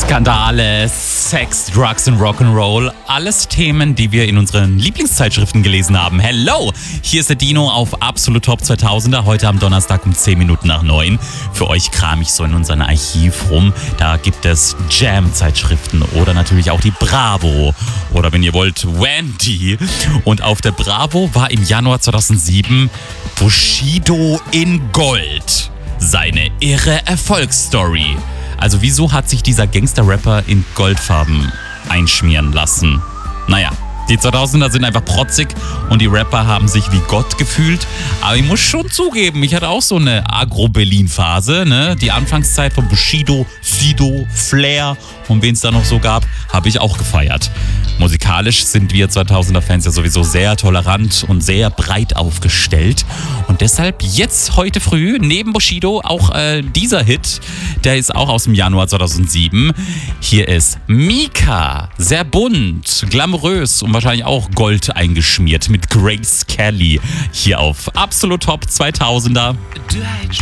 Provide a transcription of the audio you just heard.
Skandale, Sex, Drugs und Rock'n'Roll. Alles Themen, die wir in unseren Lieblingszeitschriften gelesen haben. Hello! Hier ist der Dino auf Absolut Top 2000er. Heute am Donnerstag um 10 Minuten nach 9. Für euch kram ich so in unserem Archiv rum. Da gibt es Jam-Zeitschriften oder natürlich auch die Bravo. Oder wenn ihr wollt, Wendy. Und auf der Bravo war im Januar 2007 Bushido in Gold. Seine irre Erfolgsstory. Also wieso hat sich dieser Gangster-Rapper in Goldfarben einschmieren lassen? Naja, die 2000er sind einfach protzig und die Rapper haben sich wie Gott gefühlt. Aber ich muss schon zugeben, ich hatte auch so eine Agro-Berlin-Phase. Ne? Die Anfangszeit von Bushido, Sido, Flair und wen es da noch so gab, habe ich auch gefeiert. Musikalisch sind wir 2000er-Fans ja sowieso sehr tolerant und sehr breit aufgestellt. Und deshalb jetzt heute früh neben Bushido auch dieser Hit, der ist auch aus dem Januar 2007. Hier ist Mika, sehr bunt, glamourös und wahrscheinlich auch Gold eingeschmiert mit Grace Kelly. Hier auf Absolut Top 2000er.